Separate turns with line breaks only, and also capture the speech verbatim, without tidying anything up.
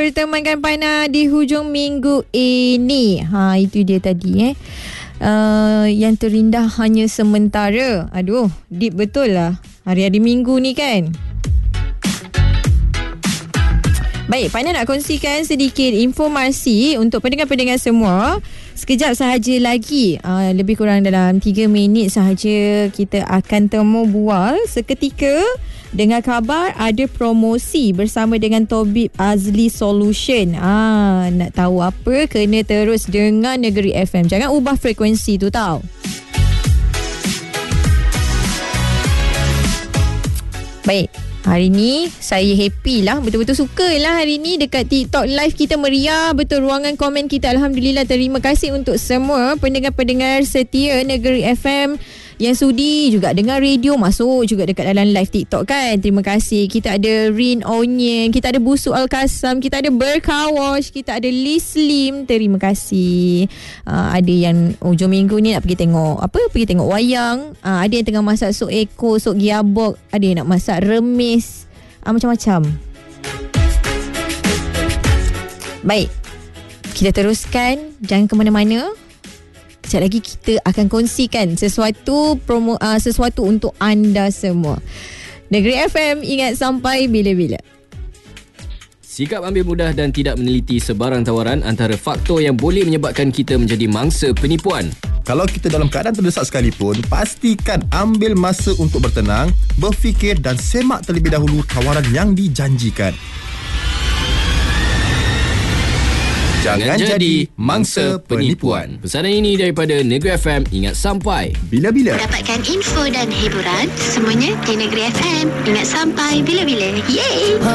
Temankan Pana di hujung minggu ini. Ha, itu dia tadi eh. Uh, yang terindah hanya sementara. Aduh, deep betul lah hari-hari minggu ni kan. Baik, Pana nak kongsikan sedikit informasi untuk pendengar-pendengar semua. Sekejap sahaja lagi, uh, lebih kurang dalam tiga minit sahaja kita akan temu bual seketika dengan kabar ada promosi bersama dengan Tobib Azli Solution. Ah, nak tahu apa? Kena terus dengar Negeri F M. Jangan ubah frekuensi tu tau. Baik, hari ni saya happy lah. Betul-betul suka lah hari ni dekat TikTok live kita meriah. Betul, ruangan komen kita Alhamdulillah. Terima kasih untuk semua pendengar-pendengar setia Negeri F M yang sudi juga dengar radio, masuk juga dekat dalam live TikTok kan. Terima kasih. Kita ada Rin Onion, kita ada Busuk Al-Kasam, kita ada Berkawash, kita ada Liz Lim. Terima kasih. Uh, ada yang hujung minggu ni nak pergi tengok apa? Pergi tengok wayang. Uh, ada yang tengah masak sup eko, sup giabok, ada yang nak masak remis. Uh, macam-macam. Baik. Kita teruskan, jangan ke mana-mana. Sekejap lagi kita akan kongsikan sesuatu promo uh, sesuatu untuk anda semua. Negeri F M, ingat sampai bila-bila.
Sikap ambil mudah dan tidak meneliti sebarang tawaran antara faktor yang boleh menyebabkan kita menjadi mangsa penipuan.
Kalau kita dalam keadaan terdesak sekalipun, pastikan ambil masa untuk bertenang, berfikir dan semak terlebih dahulu tawaran yang dijanjikan. Jangan, Jangan jadi mangsa penipuan.
Pesanan ini daripada Negeri F M. Ingat sampai
bila-bila.
Dapatkan info dan hiburan semuanya di Negeri F M. Ingat sampai bila-bila. Yeay!